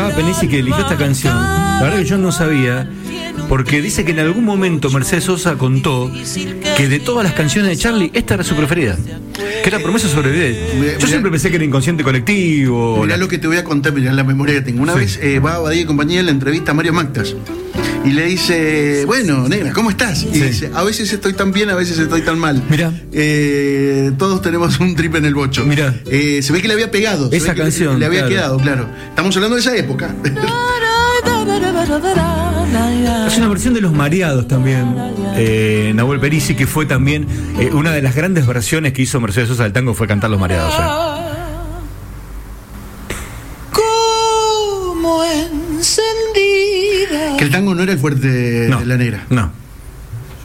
Gaba Penisi que eligió esta canción. La verdad que yo no sabía, porque dice que en algún momento Mercedes Sosa contó que de todas las canciones de Charlie, esta era su preferida, que era Promesa Sobrevive. Yo siempre pensé que era Inconsciente Colectivo. Mirá lo que te voy a contar, mirá la memoria que tengo. Una vez va a Badía y compañía en la entrevista a Mario Mactas y le dice, bueno, negra, ¿cómo estás? Y dice, a veces estoy tan bien, a veces estoy tan mal. Mirá. Todos tenemos un trip en el bocho. Mirá. Se ve que le había pegado. Esa canción. Le había quedado, claro. Estamos hablando de esa época. Es una versión de Los Mareados también, Nahuel Penisi, que fue también una de las grandes versiones que hizo Mercedes Sosa del tango, fue cantar Los Mareados. Como encendida. Que el tango no era el fuerte de la negra. No.